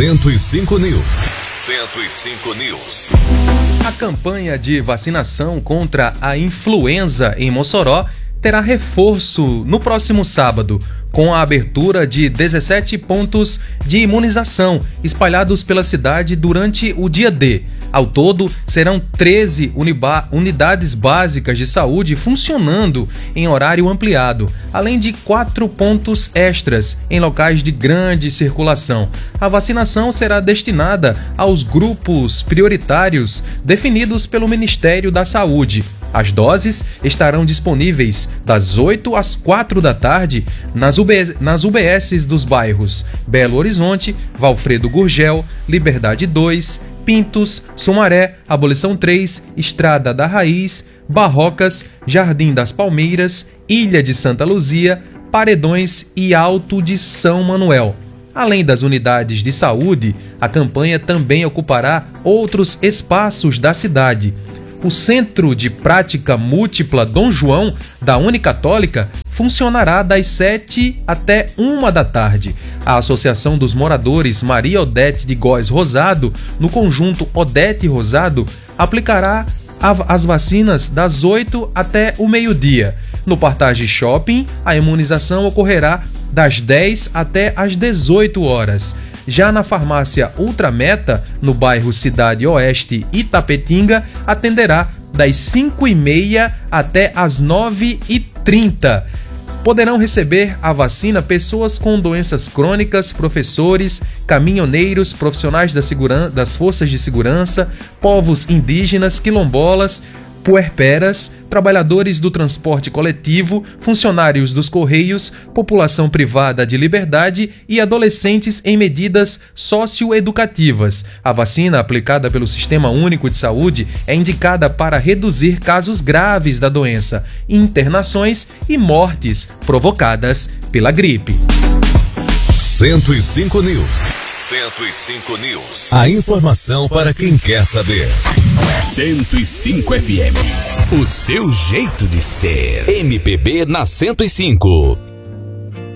105 News. 105 News. A campanha de vacinação contra a influenza em Mossoró terá reforço no próximo sábado, com a abertura de 17 pontos de imunização espalhados pela cidade durante o dia D. Ao todo, serão 13 unidades básicas de saúde funcionando em horário ampliado, além de 4 pontos extras em locais de grande circulação. A vacinação será destinada aos grupos prioritários definidos pelo Ministério da Saúde. As doses estarão disponíveis das 8 às 4 da tarde nas UBSs dos bairros Belo Horizonte, Valfredo Gurgel, Liberdade 2, Pintos, Sumaré, Abolição 3, Estrada da Raiz, Barrocas, Jardim das Palmeiras, Ilha de Santa Luzia, Paredões e Alto de São Manuel. Além das unidades de saúde, a campanha também ocupará outros espaços da cidade. O Centro de Prática Múltipla Dom João, da Unicatólica, funcionará das 7 até 1 da tarde. A Associação dos Moradores Maria Odete de Góes Rosado, no conjunto Odete Rosado, aplicará as vacinas das 8 até o meio-dia. No Partage Shopping, a imunização ocorrerá das 10 até as 18 horas. Já na farmácia Ultrameta, no bairro Cidade Oeste Itapetinga, atenderá das 5h30 até as 9h30. Poderão receber a vacina pessoas com doenças crônicas, professores, caminhoneiros, profissionais das forças de segurança, povos indígenas, quilombolas, puerperas, trabalhadores do transporte coletivo, funcionários dos Correios, população privada de liberdade e adolescentes em medidas socioeducativas. A vacina aplicada pelo Sistema Único de Saúde é indicada para reduzir casos graves da doença, internações e mortes provocadas pela gripe. 105 News. 105 News. A informação para quem quer saber. 105 FM. O seu jeito de ser. MPB na 105.